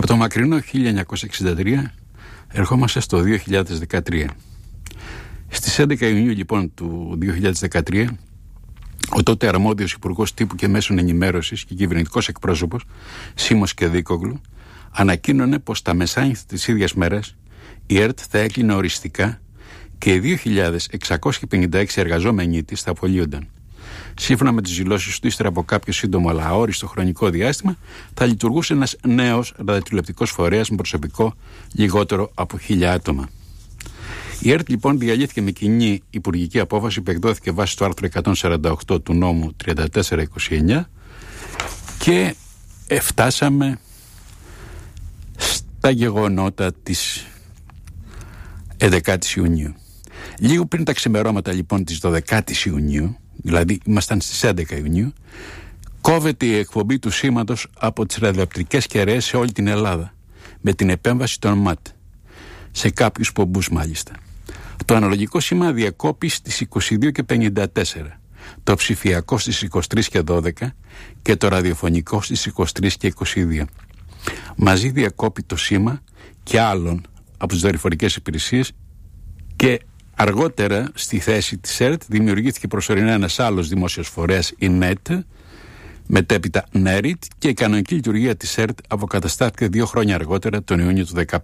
από το μακρινό 1963 ερχόμαστε στο 2013. Στις 11 Ιουνίου λοιπόν του 2013, ο τότε αρμόδιος Υπουργός Τύπου και Μέσων Ενημέρωσης και κυβερνητικός εκπρόσωπος Σίμος Κεδίκογλου ανακοίνωνε πως τα μεσάνυχτα της ίδιας μέρας η ΕΡΤ θα έκλεινε οριστικά και οι 2.656 εργαζόμενοι της θα απολύονταν. Σύμφωνα με τις δηλώσεις του, ύστερα από κάποιο σύντομο αλλά αόριστο χρονικό διάστημα, θα λειτουργούσε ένας νέος ραδιοτηλεοπτικός φορέας με προσωπικό λιγότερο από 1.000 άτομα. Η ΕΡΤ λοιπόν διαλύθηκε με κοινή υπουργική απόφαση που εκδόθηκε βάσει του άρθρου 148 του νόμου 3429 και φτάσαμε στα γεγονότα της 11ης Ιουνίου. Λίγο πριν τα ξημερώματα λοιπόν της 12ης Ιουνίου, δηλαδή ήμασταν στις 11 Ιουνίου, κόβεται η εκπομπή του σήματος από τις ραδιοελεκτρικές κεραίες σε όλη την Ελλάδα, με την επέμβαση των ΜΑΤ, σε κάποιους πομπούς μάλιστα. Το αναλογικό σήμα διακόπη στις 22 και 54, το ψηφιακό στις 23 και 12 και το ραδιοφωνικό στις 23 και 22. Μαζί διακόπη το σήμα και άλλων από τις δορυφορικές υπηρεσίες και αργότερα στη θέση της ΕΡΤ δημιουργήθηκε προσωρινά ένας άλλος δημόσιος φορέας, η ΝΕΤ, μετέπειτα ΝΕΡΙΤ, και η κανονική λειτουργία της ΕΡΤ αποκαταστάθηκε 2 χρόνια αργότερα, τον Ιούνιο του 2015.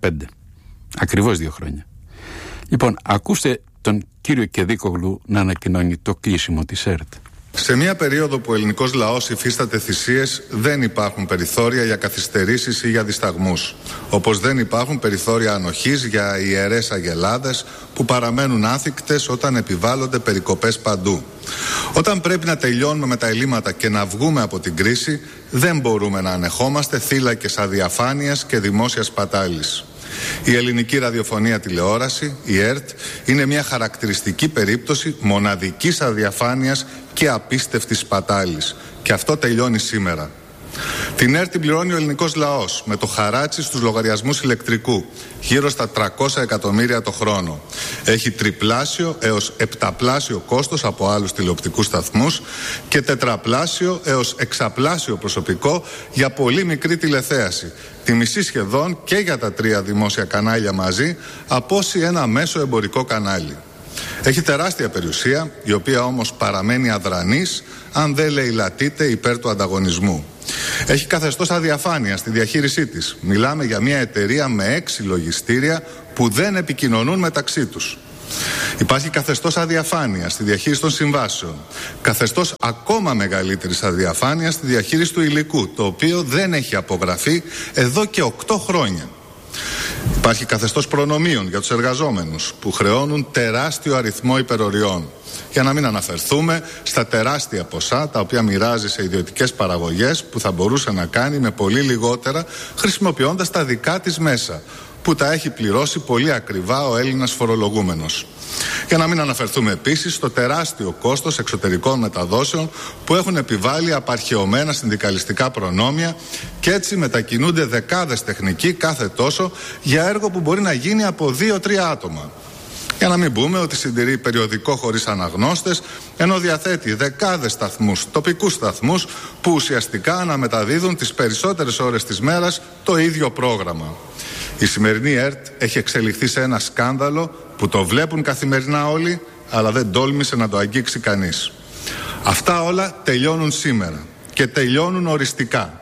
Ακριβώς 2 χρόνια. Λοιπόν, ακούστε τον κύριο Κεδίκογλου να ανακοινώνει το κλείσιμο της ΕΡΤ. Σε μια περίοδο που ο ελληνικός λαός υφίσταται θυσίες, δεν υπάρχουν περιθώρια για καθυστερήσεις ή για δισταγμούς. Όπως δεν υπάρχουν περιθώρια ανοχής για ιερές αγελάδες που παραμένουν άθικτες όταν επιβάλλονται περικοπές παντού. Όταν πρέπει να τελειώνουμε με τα ελλείμματα και να βγούμε από την κρίση, δεν μπορούμε να ανεχόμαστε θύλακες αδιαφάνειας και δημόσιας σπατάλης. Η ελληνική ραδιοφωνία τηλεόραση, η ΕΡΤ, είναι μια χαρακτηριστική περίπτωση μοναδικής αδιαφάνειας και απίστευτης σπατάλης. Και αυτό τελειώνει σήμερα. Την ΕΡΤ την πληρώνει ο ελληνικός λαός με το χαράτσι στους λογαριασμούς ηλεκτρικού, γύρω στα 300 εκατομμύρια το χρόνο. Έχει τριπλάσιο έως επταπλάσιο κόστος από άλλους τηλεοπτικούς σταθμούς και τετραπλάσιο έως εξαπλάσιο προσωπικό για πολύ μικρή τηλεθέαση. Τη μισή σχεδόν και για τα 3 δημόσια κανάλια μαζί από όση ένα μέσο εμπορικό κανάλι. Έχει τεράστια περιουσία, η οποία όμως παραμένει αδρανής αν δεν λαιλατείται υπέρ του ανταγωνισμού. Έχει καθεστώς αδιαφάνεια στη διαχείρισή της. Μιλάμε για μια εταιρεία με 6 λογιστήρια που δεν επικοινωνούν μεταξύ τους. Υπάρχει καθεστώς αδιαφάνεια στη διαχείριση των συμβάσεων. Καθεστώς ακόμα μεγαλύτερης αδιαφάνειας στη διαχείριση του υλικού, το οποίο δεν έχει απογραφεί εδώ και 8 χρόνια. Υπάρχει καθεστώς προνομίων για τους εργαζόμενους που χρεώνουν τεράστιο αριθμό υπεροριών. Για να μην αναφερθούμε στα τεράστια ποσά τα οποία μοιράζει σε ιδιωτικές παραγωγές που θα μπορούσε να κάνει με πολύ λιγότερα χρησιμοποιώντας τα δικά της μέσα, που τα έχει πληρώσει πολύ ακριβά ο Έλληνας φορολογούμενος. Για να μην αναφερθούμε επίσης στο τεράστιο κόστος εξωτερικών μεταδόσεων που έχουν επιβάλει απαρχαιωμένα συνδικαλιστικά προνόμια και έτσι μετακινούνται δεκάδες τεχνικοί κάθε τόσο για έργο που μπορεί να γίνει από 2-3 άτομα. Για να μην πούμε ότι συντηρεί περιοδικό χωρίς αναγνώστες, ενώ διαθέτει δεκάδες σταθμούς, τοπικούς σταθμούς, που ουσιαστικά αναμεταδίδουν τις περισσότερες ώρες της μέρας το ίδιο πρόγραμμα. Η σημερινή ΕΡΤ έχει εξελιχθεί σε ένα σκάνδαλο που το βλέπουν καθημερινά όλοι, αλλά δεν τόλμησε να το αγγίξει κανείς. Αυτά όλα τελειώνουν σήμερα και τελειώνουν οριστικά.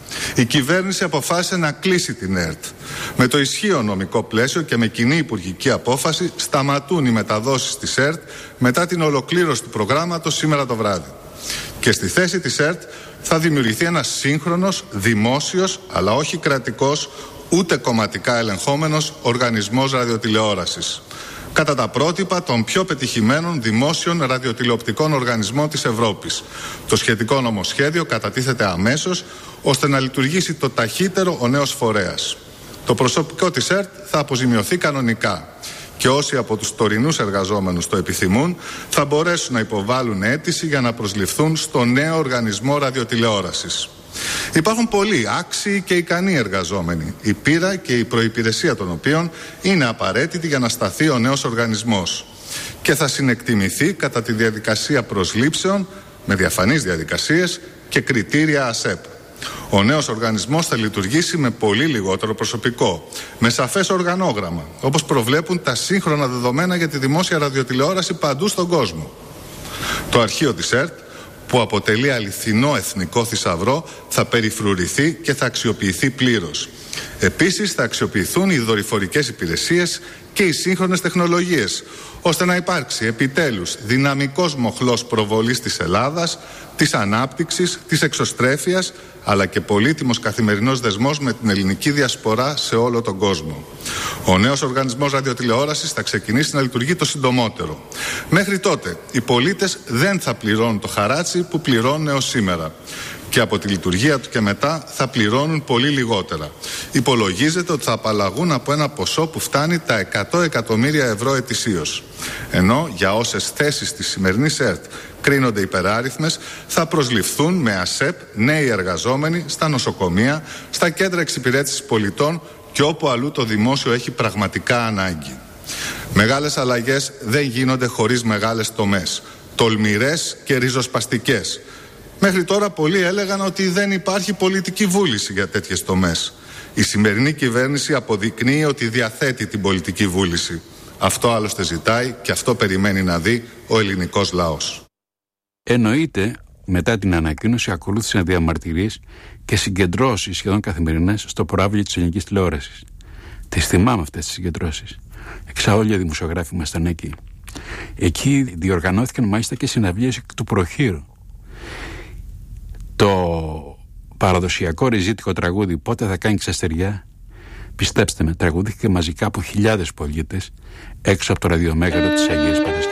Η κυβέρνηση αποφάσισε να κλείσει την ΕΡΤ. Με το ισχύον νομικό πλαίσιο και με κοινή υπουργική απόφαση σταματούν οι μεταδόσεις της ΕΡΤ μετά την ολοκλήρωση του προγράμματος σήμερα το βράδυ. Και στη θέση της ΕΡΤ θα δημιουργηθεί ένας σύγχρονος, δημόσιος, αλλά όχι κρατικός, ούτε κομματικά ελεγχόμενος οργανισμός ραδιοτηλεόρασης, κατά τα πρότυπα των πιο πετυχημένων δημόσιων ραδιοτηλεοπτικών οργανισμών της Ευρώπης. Το σχετικό νομοσχέδιο κατατίθεται αμέσως, ώστε να λειτουργήσει το ταχύτερο ο νέος φορέας. Το προσωπικό της ΕΡΤ θα αποζημιωθεί κανονικά και όσοι από τους τωρινούς εργαζόμενους το επιθυμούν θα μπορέσουν να υποβάλουν αίτηση για να προσληφθούν στο νέο οργανισμό ραδιοτηλεόρασης. Υπάρχουν πολλοί άξιοι και ικανοί εργαζόμενοι, η πείρα και η προϋπηρεσία των οποίων είναι απαραίτητη για να σταθεί ο νέος οργανισμός και θα συνεκτιμηθεί κατά τη διαδικασία προσλήψεων με διαφανείς διαδικασίες και κριτήρια ΑΣΕΠ. Ο νέος οργανισμός θα λειτουργήσει με πολύ λιγότερο προσωπικό, με σαφές οργανόγραμμα, όπως προβλέπουν τα σύγχρονα δεδομένα για τη δημόσια ραδιοτηλεόραση παντού στον κόσμο. Το αρχείο της ΕΡΤ, που αποτελεί αληθινό εθνικό θησαυρό, θα περιφρουρηθεί και θα αξιοποιηθεί πλήρως. Επίσης θα αξιοποιηθούν οι δορυφορικές υπηρεσίες και οι σύγχρονες τεχνολογίες, ώστε να υπάρξει επιτέλους δυναμικός μοχλός προβολής της Ελλάδας, της ανάπτυξης, της εξωστρέφειας, αλλά και πολύτιμος καθημερινός δεσμός με την ελληνική διασπορά σε όλο τον κόσμο. Ο νέος οργανισμός ραδιοτηλεόρασης θα ξεκινήσει να λειτουργεί το συντομότερο. Μέχρι τότε, οι πολίτες δεν θα πληρώνουν το χαράτσι που πληρώνουν έως σήμερα. Και από τη λειτουργία του και μετά θα πληρώνουν πολύ λιγότερα. Υπολογίζεται ότι θα απαλλαγούν από ένα ποσό που φτάνει τα 100 εκατομμύρια ευρώ ετησίως. Ενώ για όσες θέσεις της σημερινής ΕΡΤ κρίνονται υπεράριθμες, θα προσληφθούν με ΑΣΕΠ νέοι εργαζόμενοι στα νοσοκομεία, στα κέντρα εξυπηρέτησης πολιτών και όπου αλλού το δημόσιο έχει πραγματικά ανάγκη. Μεγάλες αλλαγές δεν γίνονται χωρίς μεγάλες τομές, τολμηρές και ριζοσπαστικές. Μέχρι τώρα πολλοί έλεγαν ότι δεν υπάρχει πολιτική βούληση για τέτοιες τομές. Η σημερινή κυβέρνηση αποδεικνύει ότι διαθέτει την πολιτική βούληση. Αυτό άλλωστε ζητάει και αυτό περιμένει να δει ο ελληνικός λαός. Εννοείται, μετά την ανακοίνωση ακολούθησαν διαμαρτυρίες και συγκεντρώσεις σχεδόν καθημερινές στο προάβλιο της ελληνικής τηλεόρασης. Τις θυμάμαι αυτές τις συγκεντρώσεις. Εξαόλια δημοσιογράφοι ήμασταν εκεί. Εκεί διοργανώθηκαν μάλιστα και συναυλίες του προχείρου. Το παραδοσιακό ριζίτικο τραγούδι «Πότε θα κάνει ξαστεριά», πιστέψτε με, τραγουδήθηκε μαζικά από χιλιάδες πολίτες έξω από το ραδιομέγαρο της Αγίας Παρασκευής.